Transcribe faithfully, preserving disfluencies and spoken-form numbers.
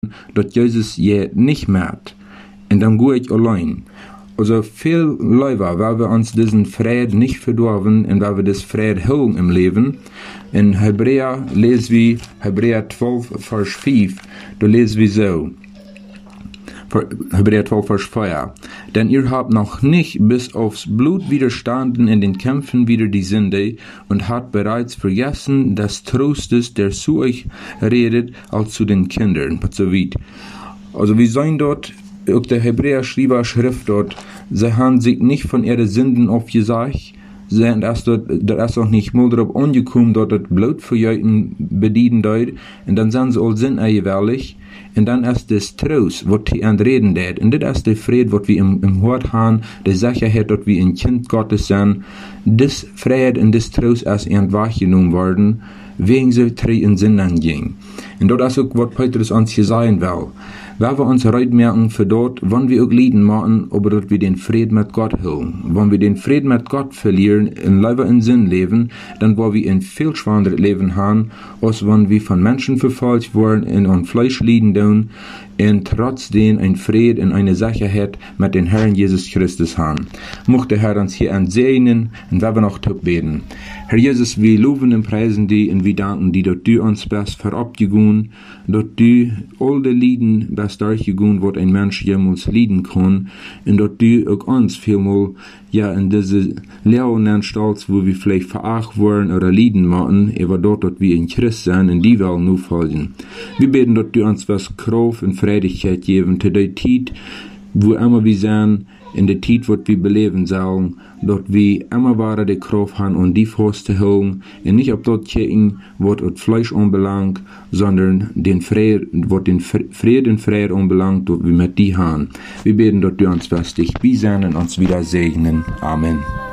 dass Jesus je nicht merkt. Und dann gehe ich allein. Also viel lieber, weil wir uns diesen Frieden nicht verdorben und weil wir das Frieden holen im Leben. In Hebräer lesen wir, Hebräer zwölf, Vers fünf, da lesen wir so. Hebräer zwölf, Vers vier. Denn ihr habt noch nicht bis aufs Blut widerstanden in den Kämpfen wider die Sünde und habt bereits vergessen des Trostes, der zu euch redet, als zu den Kindern. So weit. Also wir sehen dort, auch der Hebräer schreiber Schrift dort, sie haben sich nicht von ihren Sünden aufgesagt, sie sind erst dort, da ist auch nicht mal darauf angekommen, dort das Blut für jeden bedienen dort, und dann sind sie all Sinn eierlich, und dann ist das Trost, was die anreden dort, und das ist der Fried, was wir im, im Hort haben, die Sicherheit, dass wir ein Kind Gottes sind, das Fried und das Trost ist entwahrgenommen worden, wegen sie drei in Sinn anging. Und das ist auch, was Petrus uns hier sagen will. Weil wir uns reut merken für dort, wann wir auch Lieden machen, aber dass wir den Frieden mit Gott holen. Wenn wir den Frieden mit Gott verlieren, in Leiber in Sinn leben, dann wollen wir ein viel schwereres Leben haben, als wenn wir von Menschen verfolgt worden, in ein Fleisch liegen tun, und trotzdem ein Fried und eine Sicherheit mit dem Herrn Jesus Christus haben. Mochte der Herr uns hier entsegnen, und wir noch beten. Herr Jesus, wir loben und preisen dich, und wir danken dir, dass du uns best verabgegangen, dass du all die Lieden best durchgegangen, was ein Mensch jemals lieden kann, und dass du auch uns vielmal, ja, in diese Lehranstalt, wo wir vielleicht veracht worden oder Lieden machen, aber dort, dass wir in Christ sind, in die Welt nur folgen. Wir beten, dass du uns was Kraft und Freudigkeit geben, zu der Zeit, wo immer wir sind, in der Zeit, wo wir beleben sollen, dass wir immer weiter die Kraft haben, um die festzuhalten, und nicht auf das gucken, was das Fleisch anbelangt, sondern den Frieden, was den Frieden und Freiheit anbelangt, dass wir mit die haben. Wir beten, dass du uns was dich beisehen und uns wieder segnen. Amen.